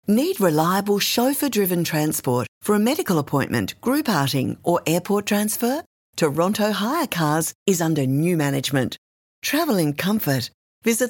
Need reliable chauffeur-driven transport for a medical appointment, group outing or airport transfer? Toronto Hire Cars is under new management. Travel in comfort. Visit